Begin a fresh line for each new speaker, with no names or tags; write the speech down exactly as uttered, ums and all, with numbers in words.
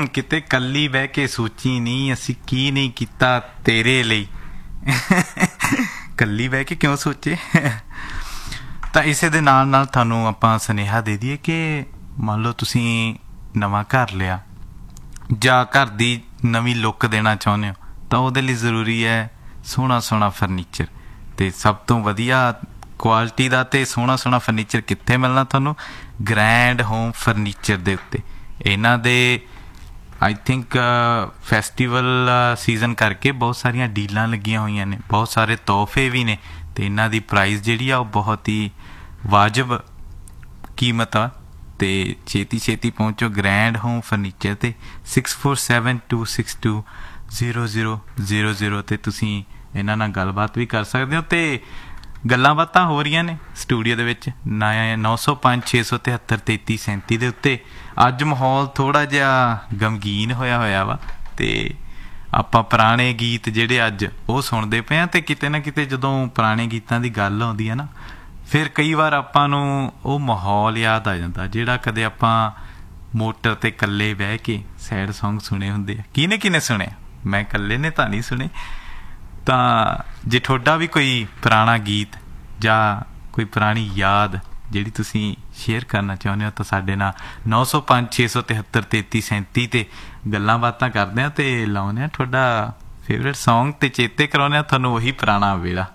ਕਿਤੇ ਕੱਲੀ ਬਹਿ ਕੇ ਸੋਚੀ ਨਹੀਂ ਅਸੀਂ ਕੀ ਨਹੀਂ ਕੀਤਾ ਤੇਰੇ ਲਈ। ਕੱਲੀ ਬਹਿ ਕੇ ਕਿਉਂ ਸੋਚੇ। ਤਾਂ ਇਸੇ ਦੇ ਨਾਲ ਨਾਲ ਤੁਹਾਨੂੰ ਆਪਾਂ ਸੁਨੇਹਾ ਦੇ ਦਈਏ ਕਿ ਮੰਨ ਲਓ ਤੁਸੀਂ ਨਵਾਂ ਘਰ ਲਿਆ ਜਾਂ ਘਰ ਦੀ ਨਵੀਂ ਲੁੱਕ ਦੇਣਾ ਚਾਹੁੰਦੇ ਹੋ ਤਾਂ ਉਹਦੇ ਲਈ ਜ਼ਰੂਰੀ ਹੈ ਸੋਹਣਾ ਸੋਹਣਾ ਫਰਨੀਚਰ। ਅਤੇ ਸਭ ਤੋਂ ਵਧੀਆ ਕੁਆਲਿਟੀ ਦਾ ਅਤੇ ਸੋਹਣਾ ਸੋਹਣਾ ਫਰਨੀਚਰ ਕਿੱਥੇ ਮਿਲਣਾ ਤੁਹਾਨੂੰ? ਗ੍ਰੈਂਡ ਹੋਮ ਫਰਨੀਚਰ ਦੇ ਉੱਤੇ। ਇਹਨਾਂ ਦੇ ਆਈ ਥਿੰਕ ਫੈਸਟੀਵਲ ਸੀਜ਼ਨ ਕਰਕੇ ਬਹੁਤ ਸਾਰੀਆਂ ਡੀਲਾਂ ਲੱਗੀਆਂ ਹੋਈਆਂ ਨੇ, ਬਹੁਤ ਸਾਰੇ ਤੋਹਫੇ ਵੀ ਨੇ ਅਤੇ ਇਹਨਾਂ ਦੀ ਪ੍ਰਾਈਸ ਜਿਹੜੀ ਆ ਉਹ ਬਹੁਤ ਹੀ ਵਾਜਬ ਕੀਮਤ ਆ। ਅਤੇ ਛੇਤੀ ਛੇਤੀ ਪਹੁੰਚੋ ਗ੍ਰੈਂਡ ਹੋਮ ਫਰਨੀਚਰ 'ਤੇ six four seven two six two zero zero zero zero 'ਤੇ ਤੁਸੀਂ ਇਹਨਾਂ ਨਾਲ ਗੱਲਬਾਤ ਵੀ ਕਰ ਸਕਦੇ ਹੋ। ਅਤੇ ਗੱਲਾਂ ਬਾਤਾਂ ਹੋ ਰਹੀਆਂ ਨੇ ਸਟੂਡੀਓ ਦੇ ਵਿੱਚ ਨੌ ਸੌ ਪੰਜ ਛੇ ਸੌ ਤਿਹੱਤਰ ਤੇਤੀ ਸੈਂਤੀ ਦੇ ਉੱਤੇ। ਅੱਜ ਮਾਹੌਲ ਥੋੜ੍ਹਾ ਜਿਹਾ ਗਮਗੀਨ ਹੋਇਆ ਹੋਇਆ ਵਾ ਅਤੇ ਆਪਾਂ ਪੁਰਾਣੇ ਗੀਤ ਜਿਹੜੇ ਅੱਜ ਉਹ ਸੁਣਦੇ ਪਏ ਹਾਂ। ਅਤੇ ਕਿਤੇ ਨਾ ਕਿਤੇ ਜਦੋਂ ਪੁਰਾਣੇ ਗੀਤਾਂ ਦੀ ਗੱਲ ਆਉਂਦੀ ਹੈ ਨਾ ਫਿਰ ਕਈ ਵਾਰ ਆਪਾਂ ਨੂੰ ਉਹ ਮਾਹੌਲ ਯਾਦ ਆ ਜਾਂਦਾ ਜਿਹੜਾ ਕਦੇ ਆਪਾਂ ਮੋਟਰ 'ਤੇ ਇਕੱਲੇ ਬਹਿ ਕੇ ਸੈਡ ਸੌਂਗ ਸੁਣੇ ਹੁੰਦੇ ਆ। ਕਿਹਨੇ ਕਿਹਨੇ ਸੁਣੇ? ਮੈਂ ਇਕੱਲੇ ਨੇ ਤਾਂ ਨਹੀਂ ਸੁਣੇ। ਤਾਂ ਜੇ ਤੁਹਾਡਾ ਵੀ ਕੋਈ ਪੁਰਾਣਾ ਗੀਤ ਜਾਂ ਕੋਈ ਪੁਰਾਣੀ ਯਾਦ ਜਿਹੜੀ ਤੁਸੀਂ ਸ਼ੇਅਰ ਕਰਨਾ ਚਾਹੁੰਦੇ ਹੋ ਤਾਂ ਸਾਡੇ ਨਾਲ ਨੌ ਸੌ ਪੰਜ ਛੇ ਸੌ ਤਿਹੱਤਰ ਤੇਤੀ ਸੈਂਤੀ 'ਤੇ ਗੱਲਾਂ ਬਾਤਾਂ ਕਰਦੇ ਹਾਂ ਅਤੇ ਲਾਉਂਦੇ ਹਾਂ ਤੁਹਾਡਾ ਫੇਵਰੇਟ ਸੌਂਗ ਅਤੇ ਚੇਤੇ ਕਰਾਉਂਦੇ ਹਾਂ ਤੁਹਾਨੂੰ ਉਹੀ ਪੁਰਾਣਾ ਵੇਲਾ।